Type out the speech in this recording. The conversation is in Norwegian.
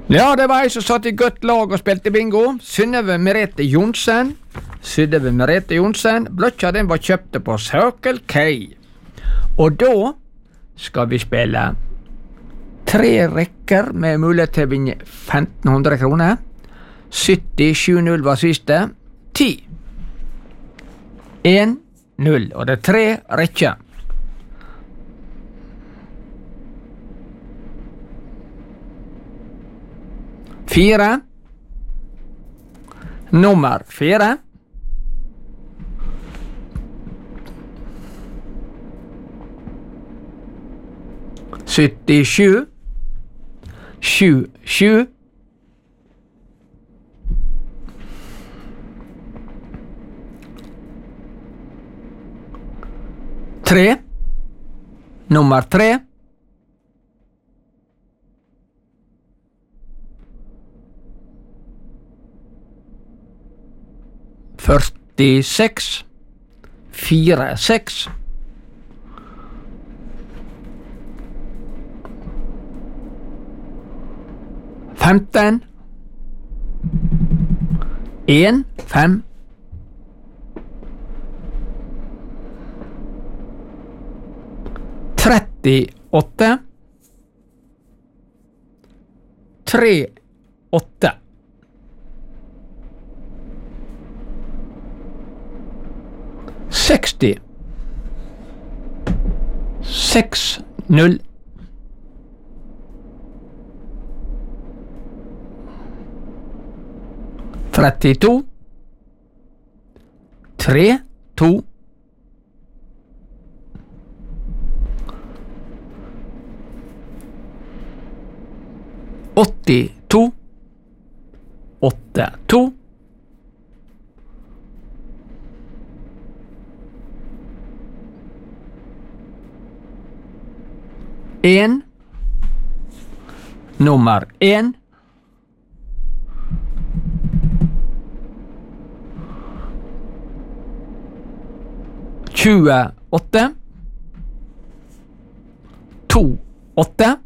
Ja, det var jeg som satt i godt lag og spilte bingo. Synnøve Merete Johnsen. Bløtja den var kjøpte på Circle K. Og da skal vi spille 3 rekker med mulighet til å vinne 1500 kroner. 70-7-0 var siste. 10. 1-0. Og det 3 rekker. Fire. Nummer 4. 77. 7. 3. Nummer 3. 46. 4-6. 15. 1-5. 38. 3-8. 60. 6-0. 32. 3-2. 82. 8-2. 1. Nummer 1. 28. 2-8.